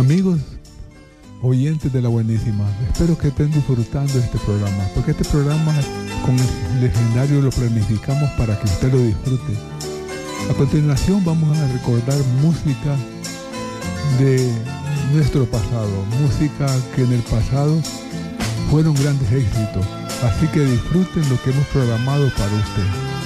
Amigos oyentes de La Buenísima, espero que estén disfrutando de este programa, porque este programa con el legendario lo planificamos para que usted lo disfrute. A continuación vamos a recordar música de nuestro pasado, música que en el pasado fueron grandes éxitos, así que disfruten lo que hemos programado para usted.